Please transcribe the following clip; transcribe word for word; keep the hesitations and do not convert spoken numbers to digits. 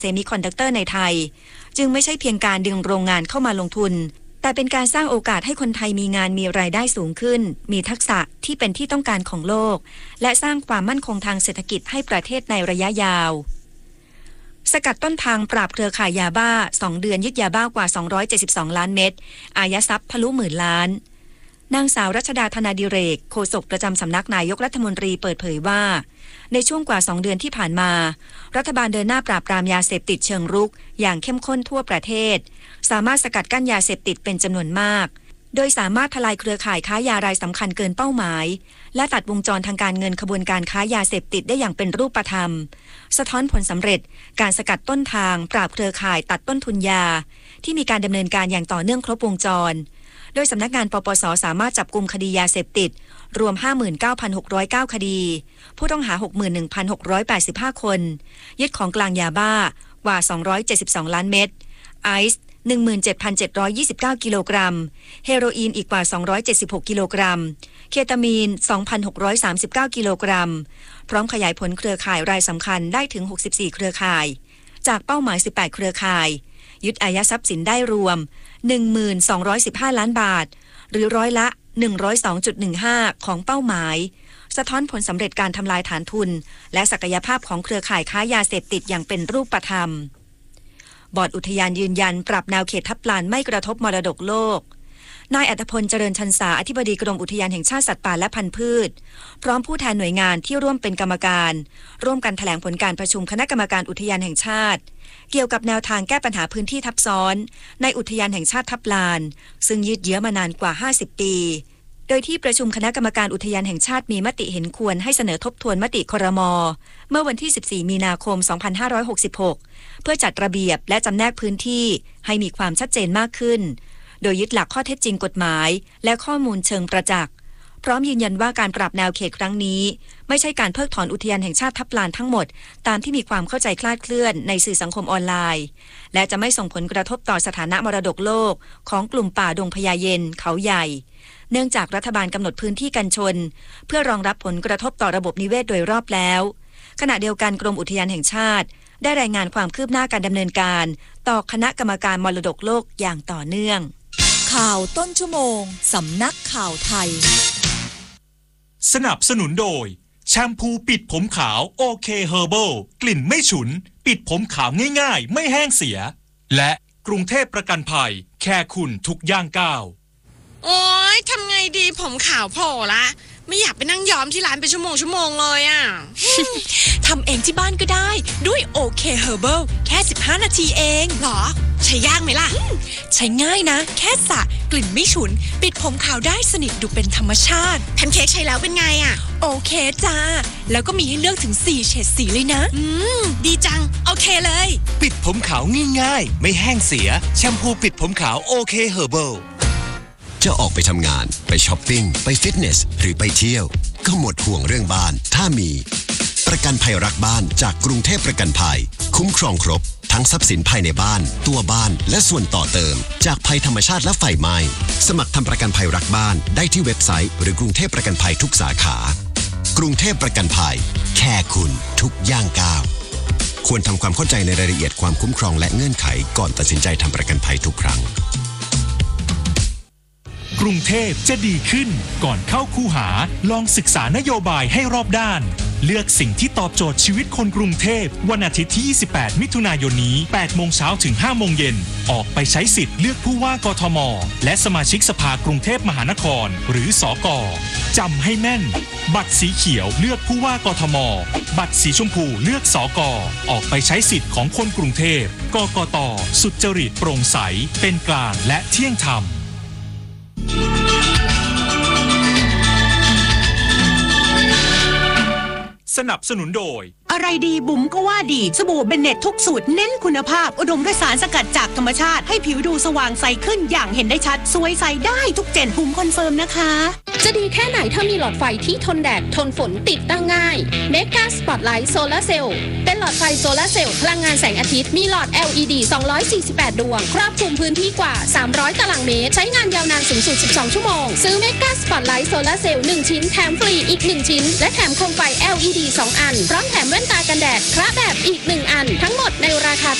เซมิคอนดักเตอร์ในไทยจึงไม่ใช่เพียงการดึงโรงงานเข้ามาลงทุนแต่เป็นการสร้างโอกาสให้คนไทยมีงานมีรายได้สูงขึ้นมีทักษะที่เป็นที่ต้องการของโลกและสร้างความมั่นคงทางเศรษฐกิจให้ประเทศในระยะยาวสกัดต้นทางปราบเครือข่ายยาบ้าสองเดือนยึดยาบ้ากว่าสองร้อยเจ็ดสิบสองล้านเม็ดอายัดทรัพย์ทะลุหมื่นล้านนางสาวรัชดาธนาดิเรกโฆษกประจำสำนักนายกรัฐมนตรีเปิดเผยว่าในช่วงกว่าสองเดือนที่ผ่านมารัฐบาลเดินหน้าปราบปรามยาเสพติดเชิงรุกอย่างเข้มข้นทั่วประเทศสามารถสกัดกั้นยาเสพติดเป็นจำนวนมากโดยสามารถทลายเครือข่ายค้ายารายสำคัญเกินเป้าหมายและตัดวงจรทางการเงินขบวนการค้ายาเสพติดได้อย่างเป็นรูปธรรมสะท้อนผลสำเร็จการสกัดต้นทางปราบเครือข่ายตัดต้นทุนยาที่มีการดำเนินการอย่างต่อเนื่องครบวงจรโดยสำนักงานปปส.สามารถจับกุมคดียาเสพติดรวม ห้าหมื่นเก้าพันหกร้อยเก้า คดีผู้ต้องหา หกหมื่นหนึ่งพันหกร้อยแปดสิบห้า คนยึดของกลางยาบ้ากว่าสองร้อยเจ็ดสิบสองล้านเม็ดไอซ์ หนึ่งหมื่นเจ็ดพันเจ็ดร้อยยี่สิบเก้า กิโลกรัมเฮโรอีนอีกกว่าสองร้อยเจ็ดสิบหกกิโลกรัมเคตามีน สองพันหกร้อยสามสิบเก้า กิโลกรัมพร้อมขยายผลเครือข่ายรายสำคัญได้ถึงหกสิบสี่เครือข่ายจากเป้าหมายสิบแปดเครือข่ายยึดอายัดทรัพย์สินได้รวม หนึ่งพันสองร้อยสิบห้า ล้านบาทหรือร้อยละ หนึ่งร้อยสองจุดหนึ่งห้า ของเป้าหมายสะท้อนผลสำเร็จการทำลายฐานทุนและศักยภาพของเครือข่ายค้ายาเสพติดอย่างเป็นรูปธรรมบอร์ดอุทยานยืนยันปรับแนวเขตทับลานไม่กระทบมรดกโลกนายอัธพลเจริญชันษาอธิบดีกรมอุทยานแห่งชาติสัตว์ป่าและพันธุ์พืชพร้อมผู้แทนหน่วยงานที่ร่วมเป็นกรรมการร่วมกันแถลงผลการประชุมคณะกรรมการอุทยานแห่งชาติเกี่ยวกับแนวทางแก้ปัญหาพื้นที่ทับซ้อนในอุทยานแห่งชาติทับลานซึ่งยืดเยื้อมานานกว่าห้าสิบปีโดยที่ประชุมคณะกรรมการอุทยานแห่งชาติมีมติเห็นควรให้เสนอทบทวนมติครม.เมื่อวันที่สิบสี่มีนาคมสองพันห้าร้อยหกสิบหกเพื่อจัดระเบียบและจำแนกพื้นที่ให้มีความชัดเจนมากขึ้นโดยยึดหลักข้อเท็จจริงกฎหมายและข้อมูลเชิงประจักษ์พร้อมยืนยันว่าการปรับแนวเขตครั้งนี้ไม่ใช่การเพิกถอนอุทยานแห่งชาติทับลานทั้งหมดตามที่มีความเข้าใจคลาดเคลื่อนในสื่อสังคมออนไลน์และจะไม่ส่งผลกระทบต่อสถานะมรดกโลกของกลุ่มป่าดงพญาเย็นเขาใหญ่เนื่องจากรัฐบาลกำหนดพื้นที่กันชนเพื่อรองรับผลกระทบต่อระบบนิเวศโดยรอบแล้วขณะเดียวกันกรมอุทยานแห่งชาติได้รายงานความคืบหน้าการดำเนินการต่อคณะกรรมการมรดกโลกอย่างต่อเนื่องข่าวต้นชั่วโมงสำนักข่าวไทยสนับสนุนโดยแชมพูปิดผมขาวโอเคเฮอร์เบิลกลิ่นไม่ฉุนปิดผมขาวง่ายๆไม่แห้งเสียและกรุงเทพประกันภัยแค่คุณทุกย่างก้าวโอ๊ยทำไงดีผมขาวโผล่ละไม่อยากไปนั่งย้อมที่ร้านเป็นชั่วโมงชั่วโมงเลยอ่ะทำเองที่บ้านก็ได้ด้วยโอเคเฮอร์เบิลแค่สิบห้านาทีเองหรอใช้ยากไหมล่ะใช้ง่ายนะแค่สระกลิ่นไม่ฉุนปิดผมขาวได้สนิทดูเป็นธรรมชาติแพนเค้กใช้แล้วเป็นไงอ่ะโอเคจ้าแล้วก็มีให้เลือกถึงสี่เฉดสีเลยนะอืมดีจังโอเคเลยปิดผมขาวง่ายๆไม่แห้งเสียแชมพูปิดผมขาวโอเคเฮอร์เบิลจะออกไปทำงานไปช้อปปิ้งไปฟิตเนสหรือไปเที่ยวก็หมดห่วงเรื่องบ้านถ้ามีประกันภัยรักบ้านจากกรุงเทพประกันภัยคุ้มครองครบทั้งทรัพย์สินภายในบ้านตัวบ้านและส่วนต่อเติมจากภัยธรรมชาติและไฟไหม้สมัครทำประกันภัยรักบ้านได้ที่เว็บไซต์หรือกรุงเทพประกันภัยทุกสาขากรุงเทพประกันภัยแค่คุณทุกย่างก้าวควรทำความเข้าใจในรายละเอียดความคุ้มครองและเงื่อนไขก่อนตัดสินใจทำประกันภัยทุกครั้งกรุงเทพจะดีขึ้นก่อนเข้าคูหาลองศึกษานโยบายให้รอบด้านเลือกสิ่งที่ตอบโจทย์ชีวิตคนกรุงเทพวันอาทิตย์ที่ยี่สิบแปดมิถุนายนนี้แปดโมงเช้าถึงห้าโมงเย็นออกไปใช้สิทธิ์เลือกผู้ว่ากทมและสมาชิกสภากรุงเทพมหานครหรือสก.จำให้แม่นบัตรสีเขียวเลือกผู้ว่ากทมบัตรสีชมพูเลือกสก.ออกไปใช้สิทธิ์ของคนกรุงเทพกกต.สุจริตโปร่งใสเป็นกลางและเที่ยงธรรมสนับสนุนโดยอะไรดีบุ๋มก็ว่าดีสบู่เบนเน็ตทุกสูตรเน้นคุณภาพอุดมด้วยสารสกัดจากธรรมชาติให้ผิวดูสว่างใสขึ้นอย่างเห็นได้ชัดสวยใสได้ทุกเจนบุ๋มคอนเฟิร์มนะคะจะดีแค่ไหนถ้ามีหลอดไฟที่ทนแดดทนฝนติดตั้งง่าย Mega Spotlight Solar Cell เป็นหลอดไฟโซลาร์เซลล์พลังงานแสงอาทิตย์มีหลอด แอล อี ดี สองร้อยสี่สิบแปดดวงครอบคลุมพื้นที่กว่าสามร้อยตารางเมตรใช้งานยาวนานสูงสุดสิบสองชั่วโมงซื้อ Mega Spotlight Solar Cell หนึ่งชิ้นแถมฟรีอีกหนึ่งชิ้นและแถมโคมไฟ แอล อี ดี สองอันพร้อมแถมแว่นว่นตากันแดดคระแบบอีกหนึ่งอันทั้งหมดในราคา